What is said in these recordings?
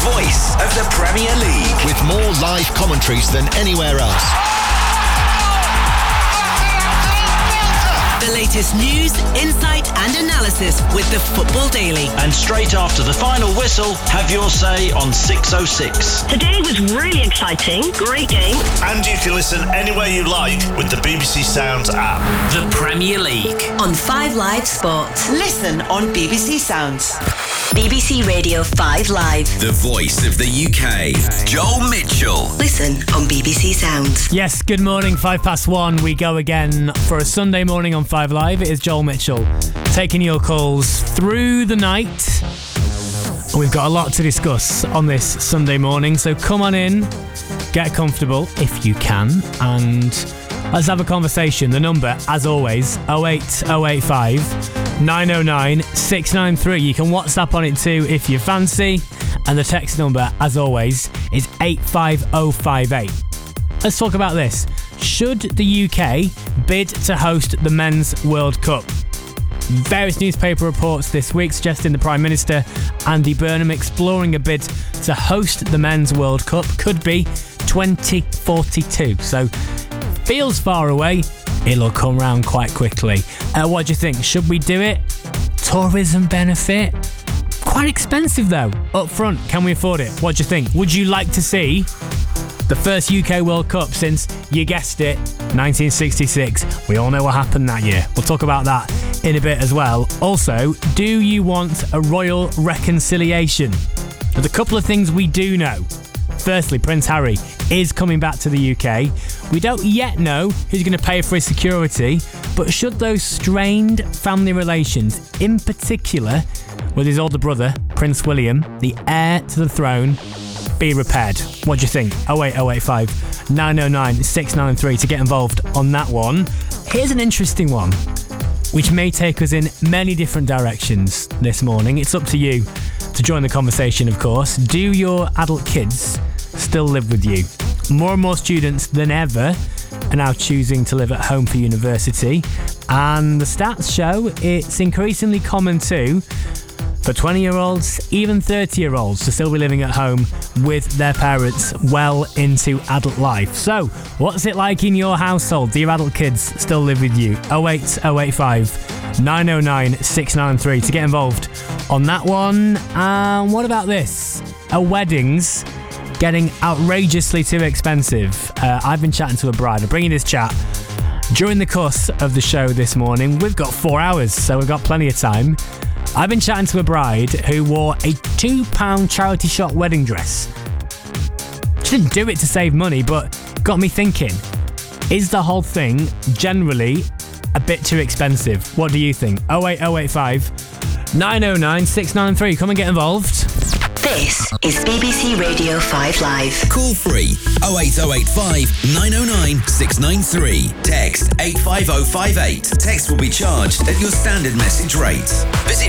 voice of the Premier League. With more live commentaries than anywhere else. The latest news, insight and analysis with the Football Daily. And straight after the final whistle, have your say on 606. Today was really exciting. Great game. And you can listen anywhere you like with the BBC Sounds app. The Premier League. On 5 Live Sport. Listen on BBC Sounds. BBC Radio 5 Live. The voice of the UK. Joel Mitchell. Listen on BBC Sounds. Yes, good morning, 1:05. We go again for a Sunday morning on 5 Live. It is Joel Mitchell taking your calls through the night. And we've got a lot to discuss on this Sunday morning, so come on in, get comfortable if you can, and let's have a conversation. The number, as always, 08085 909 693. You can WhatsApp on it too if you fancy. And the text number, as always, is 85058. Let's talk about this. Should the UK bid to host the Men's World Cup? Various newspaper reports this week suggesting the Prime Minister, Andy Burnham, exploring a bid to host the Men's World Cup could be 2042. So, feels far away. It'll come round quite quickly. What do you think? Should we do it? Tourism benefit? Quite expensive though. Up front, can we afford it? What do you think? Would you like to see the first UK World Cup since, you guessed it, 1966? We all know what happened that year. We'll talk about that in a bit as well. Also, do you want a royal reconciliation? There's a couple of things we do know. Firstly, Prince Harry is coming back to the UK. We don't yet know who's going to pay for his security, but should those strained family relations, in particular with his older brother, Prince William, the heir to the throne, be repaired? What do you think? 08085 909 693 to get involved on that one. Here's an interesting one, which may take us in many different directions this morning. It's up to you to join the conversation, of course. Do your adult kids still live with you? More and more students than ever are now choosing to live at home for university, and the stats show it's increasingly common too for 20-year-olds, even 30-year-olds, to still be living at home with their parents well into adult life. So, what's it like in your household? Do your adult kids still live with you? 08085 909 693 to get involved on that one. And what about this? Are weddings getting outrageously too expensive? I've been chatting to a bride. I'm bringing this chat during the course of the show this morning. We've got 4 hours, so we've got plenty of time. I've been chatting to a bride who wore a £2 charity shop wedding dress. She didn't do it to save money, but got me thinking, is the whole thing generally a bit too expensive? What do you think? 08085 909 693. Come and get involved. This is BBC Radio 5 Live. Call free 08085 909 693. Text 85058. Text will be charged at your standard message rate. Visit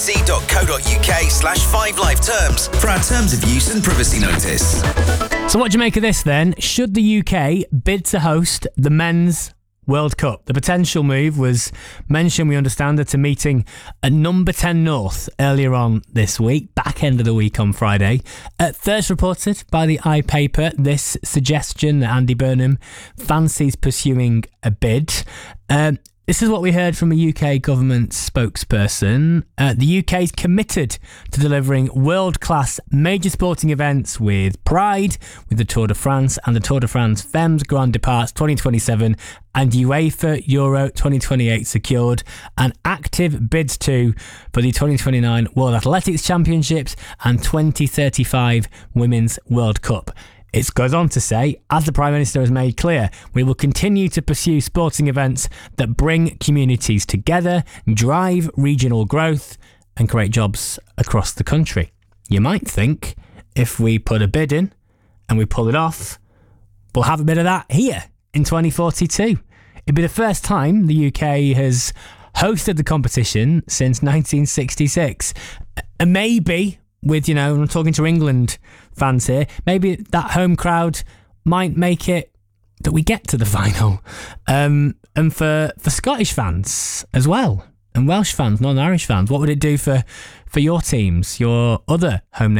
bbc.co.uk/5 live terms for our terms of use and privacy notice. So what do you make of this then? Should the UK bid to host the Men's World Cup? The potential move was mentioned, we understand, at a meeting at Number 10 North earlier on this week, back end of the week on Friday. First reported by the iPaper, this suggestion that Andy Burnham fancies pursuing a bid. This is what we heard from a UK government spokesperson. The UK is committed to delivering world-class major sporting events with pride, with the Tour de France and the Tour de France Femmes Grand Depart 2027 and UEFA Euro 2028 secured, and active bids too for the 2029 World Athletics Championships and 2035 Women's World Cup. It goes on to say, as the Prime Minister has made clear, we will continue to pursue sporting events that bring communities together, drive regional growth and create jobs across the country. You might think if we put a bid in and we pull it off, we'll have a bit of that here in 2042. It'd be the first time the UK has hosted the competition since 1966. And maybe with, I'm talking to England fans here, maybe that home crowd might make it that we get to the final. And for Scottish fans as well, and Welsh fans, Northern Irish fans, what would it do for your teams, your other home